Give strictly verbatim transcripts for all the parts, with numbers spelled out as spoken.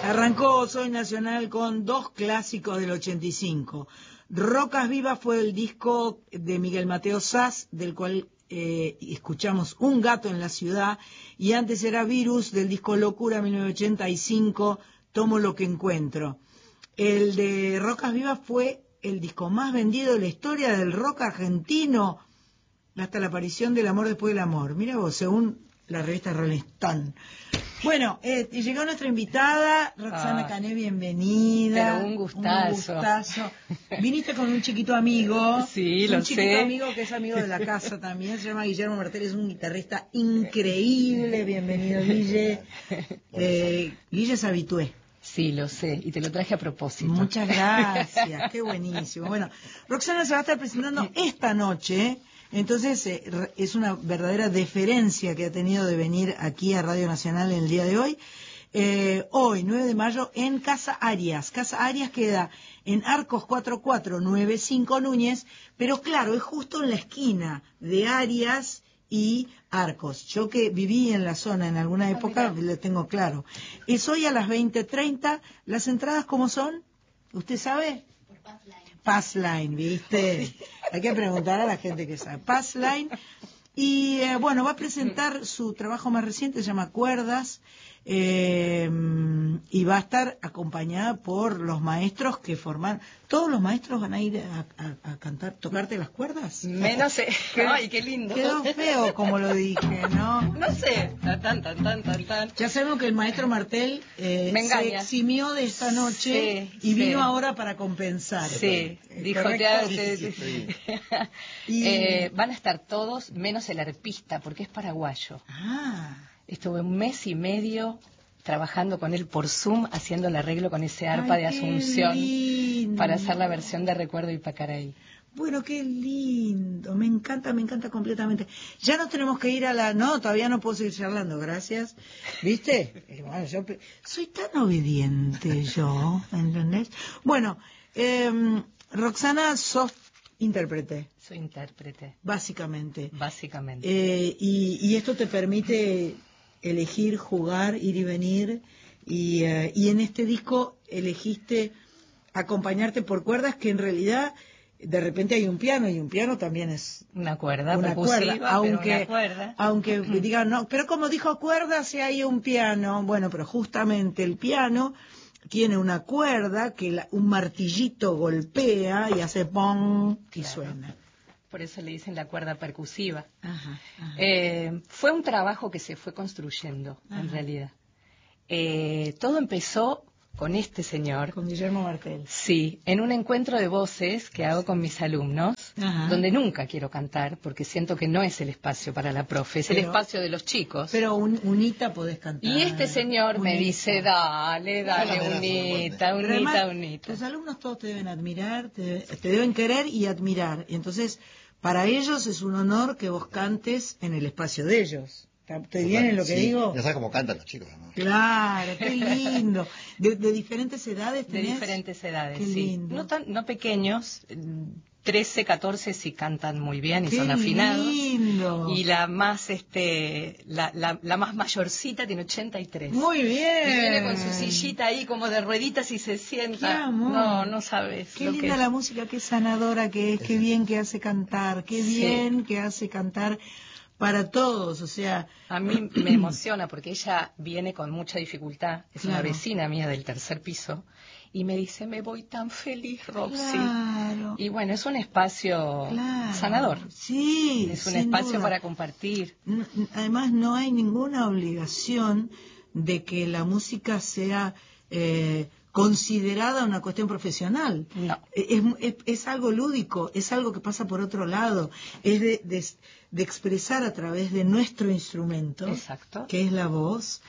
Arrancó Soy Nacional con dos clásicos del ochenta y cinco. Rocas Vivas fue el disco de Miguel Mateo Sass, del cual eh, escuchamos Un gato en la ciudad, y antes era Virus, del disco Locura mil novecientos ochenta y cinco, Tomo lo que encuentro. El de Rocas Vivas fue el disco más vendido de la historia del rock argentino, hasta la aparición del Amor después del amor. Mira vos, según la revista Rolling Stone. Bueno, eh, llegó nuestra invitada, Roxana ah, Cané, bienvenida. Pero un gustazo. Un gustazo. Viniste con un chiquito amigo. Sí, lo un chiquito sé. amigo que es amigo de la casa también, se llama Guillermo Martel, es un guitarrista increíble. Bienvenido, Guille. Eh, Guille es habitué. Sí, lo sé, y te lo traje a propósito. Muchas gracias, qué buenísimo. Bueno, Roxana se va a estar presentando esta noche. Entonces, eh, es una verdadera deferencia que ha tenido de venir aquí a Radio Nacional en el día de hoy. Eh, hoy, nueve de mayo, en Casa Arias. Casa Arias queda en Arcos cuarenta y cuatro noventa y cinco Núñez, pero claro, es justo en la esquina de Arias y Arcos. Yo que viví en la zona en alguna época, ah, lo tengo claro. Es hoy a las veinte treinta. ¿Las entradas cómo son? ¿Usted sabe? Por Passline. Passline, ¿viste? Hay que preguntar a la gente que sabe. Passline. Y eh, bueno, va a presentar su trabajo más reciente, se llama Cuerdas, eh, y va a estar acompañada por los maestros que forman. ¿Todos los maestros van a ir a, a, a cantar, tocarte las cuerdas? Menos, eh. Ay, qué lindo. Quedó feo como lo dije, ¿no? No sé. Tan, tan, tan, tan, tan. Ya sabemos que el maestro Martel eh, se eximió de esta noche sí, y vino sí. ahora para compensar. Sí, ¿Eh, dijo correcto? ya. Sí, Sí, sí, sí. Y... Eh, van a estar todos menos el arpista, porque es paraguayo. Ah. Estuve un mes y medio trabajando con él por Zoom, haciendo el arreglo con ese arpa Ay, de Asunción lindo. Para hacer la versión de Recuerdo y Pacaraí. Bueno, qué lindo, me encanta, me encanta completamente. Ya nos tenemos que ir a la... No, todavía no puedo seguir charlando, gracias. ¿Viste? Bueno, yo soy tan obediente yo, ¿entendés? Bueno, eh, Roxana, sos intérprete. Soy intérprete. Básicamente. Básicamente. Eh, y, y esto te permite elegir, jugar, ir y venir. Y, eh, y en este disco elegiste acompañarte por cuerdas que en realidad... De repente hay un piano y un piano también es una cuerda, una cuerda, aunque, una cuerda. aunque digan, no, pero como dijo cuerda, si hay un piano, bueno, pero justamente el piano tiene una cuerda que la, un martillito golpea y hace pong y claro. Suena. Por eso le dicen la cuerda percusiva. Ajá, ajá. Eh, fue un trabajo que se fue construyendo, ajá. En realidad. Eh, todo empezó con este señor. Con Guillermo Martel. Sí, en un encuentro de voces que hago con mis alumnos, ajá. Donde nunca quiero cantar, porque siento que no es el espacio para la profe, es pero, el espacio de los chicos. Pero un, unita podés cantar. Y este señor unita. Me dice, dale, dale, dale unita, unita, unita, unita. Los alumnos todos te deben admirar, te, te deben querer y admirar. Y entonces, para ellos es un honor que vos cantes en el espacio de ellos. ¿Estoy bien en lo que sí, digo? Ya sabes cómo cantan los chicos, ¿no? Claro, qué lindo. ¿De, de diferentes edades tenés? De diferentes edades, qué sí. Lindo. No, tan, no pequeños, trece, catorce sí cantan muy bien y qué son afinados. Lindo. Y la más, este, la, la, la más mayorcita tiene ochenta y tres. Muy bien. Y viene con su sillita ahí como de rueditas y se sienta. Qué amor. No, no sabes. Qué lo linda que es. La música, qué sanadora que es, qué bien que hace cantar, qué bien sí. que hace cantar. Para todos, o sea... A mí me emociona porque ella viene con mucha dificultad, es claro. Una vecina mía del tercer piso, y me dice, me voy tan feliz, Roxy. Claro. Y bueno, es un espacio claro. sanador. Sí, es un sin espacio duda. Para compartir. Además, no hay ninguna obligación de que la música sea... Eh, considerada una cuestión profesional. No. Es, es, es algo lúdico, es algo que pasa por otro lado, es de, de, de expresar a través de nuestro instrumento, exacto. Que es la voz,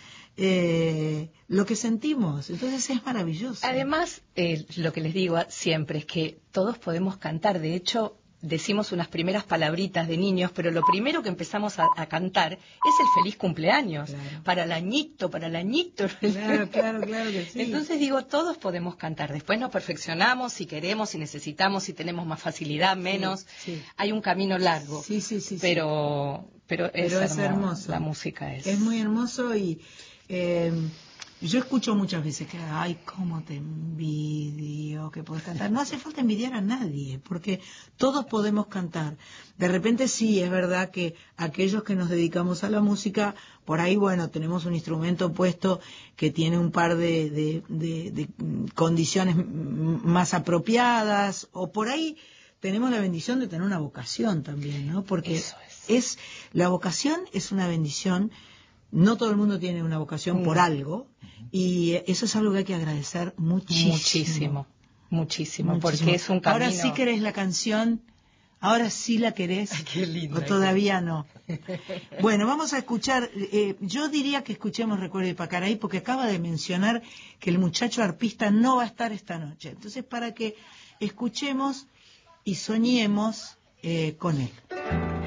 eh, lo que sentimos. Entonces es maravilloso. Además, eh, lo que les digo siempre es que todos podemos cantar. De hecho, decimos unas primeras palabritas de niños, pero lo primero que empezamos a, a cantar es el feliz cumpleaños, claro. Para el añito, para el añito. Claro, claro, claro que sí. Entonces digo, todos podemos cantar. Después nos perfeccionamos si queremos, si necesitamos, si tenemos más facilidad, menos. Sí, sí. Hay un camino largo. Sí, sí, sí. Pero, pero, es, pero es hermoso. hermoso. La música es. Es muy hermoso y... Eh, Yo escucho muchas veces que, ay, cómo te envidio que podés cantar. No hace falta envidiar a nadie, porque todos podemos cantar. De repente sí, es verdad que aquellos que nos dedicamos a la música, por ahí, bueno, tenemos un instrumento puesto que tiene un par de, de, de, de condiciones más apropiadas, o por ahí tenemos la bendición de tener una vocación también, ¿no? Porque Eso es. es la vocación es una bendición. No todo el mundo tiene una vocación por algo, y eso es algo que hay que agradecer muchísimo. Muchísimo, muchísimo, muchísimo. Porque es un camino. Ahora sí querés la canción, ahora sí la querés, Ay, qué lindo, o todavía no. Bueno, vamos a escuchar, eh, yo diría que escuchemos Recuerdo de Pacaraí, porque acaba de mencionar que el muchacho arpista no va a estar esta noche. Entonces, para que escuchemos y soñemos eh, con él.